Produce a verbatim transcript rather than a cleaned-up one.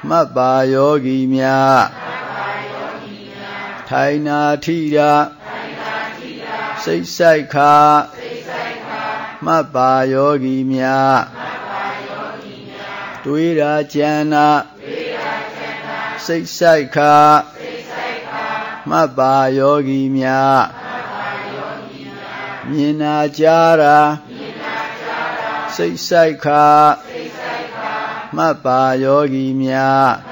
မှတ်ပါယောဂီများထိုင်နာထိရာစိတ်ဆိုင်ခါမှတ်ပါယောဂီများတွေးရာကြံနာစိတ်ဆိုင်ခါမှတ်ပါယောဂီများမြင်နာကြားရာစိတ်ဆိုင်ခါမှတ်ပါယောဂီများ